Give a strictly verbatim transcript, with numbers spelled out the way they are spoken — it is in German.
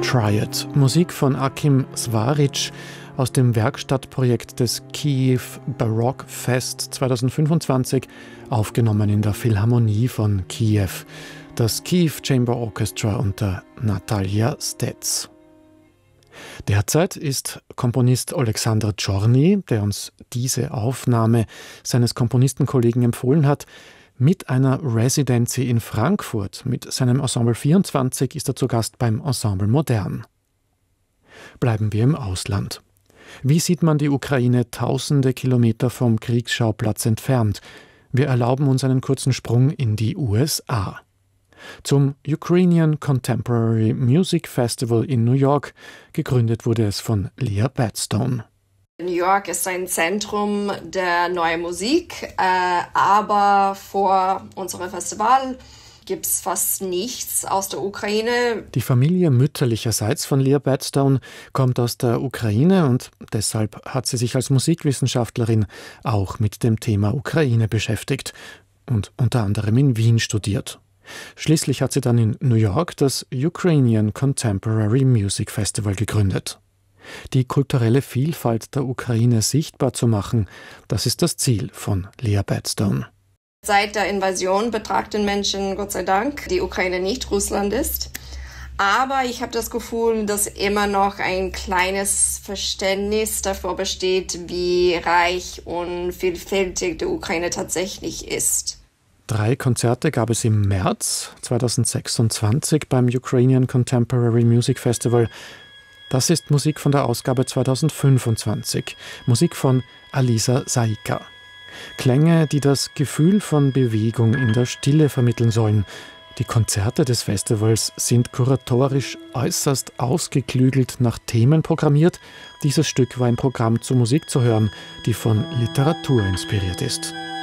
Triad, Musik von Akim Svaric aus dem Werkstattprojekt des Kyiv Baroque Fest zweitausendfünfundzwanzig, aufgenommen in der Philharmonie von Kiew, das Kyiv Chamber Orchestra unter Natalia Stets. Derzeit ist Komponist Alexander Czorny, der uns diese Aufnahme seines Komponistenkollegen empfohlen hat, mit einer Residency in Frankfurt. Mit seinem Ensemble vierundzwanzig ist er zu Gast beim Ensemble Modern. Bleiben wir im Ausland. Wie sieht man die Ukraine tausende Kilometer vom Kriegsschauplatz entfernt? Wir erlauben uns einen kurzen Sprung in die U S A. Zum Ukrainian Contemporary Music Festival in New York. Gegründet wurde es von Leah Badstone. New York ist ein Zentrum der neuen Musik, äh, aber vor unserem Festival gibt es fast nichts aus der Ukraine. Die Familie mütterlicherseits von Leah Badstone kommt aus der Ukraine und deshalb hat sie sich als Musikwissenschaftlerin auch mit dem Thema Ukraine beschäftigt und unter anderem in Wien studiert. Schließlich hat sie dann in New York das Ukrainian Contemporary Music Festival gegründet. Die kulturelle Vielfalt der Ukraine sichtbar zu machen, das ist das Ziel von Leah Badstone. Seit der Invasion betrachten Menschen, Gott sei Dank, die Ukraine nicht Russland ist. Aber ich habe das Gefühl, dass immer noch ein kleines Verständnis dafür besteht, wie reich und vielfältig die Ukraine tatsächlich ist. Drei Konzerte gab es im März zweitausendsechsundzwanzig beim Ukrainian Contemporary Music Festival. Das ist Musik von der Ausgabe zweitausendfünfundzwanzig, Musik von Alisa Saika. Klänge, die das Gefühl von Bewegung in der Stille vermitteln sollen. Die Konzerte des Festivals sind kuratorisch äußerst ausgeklügelt nach Themen programmiert. Dieses Stück war im Programm zur Musik zu hören, die von Literatur inspiriert ist.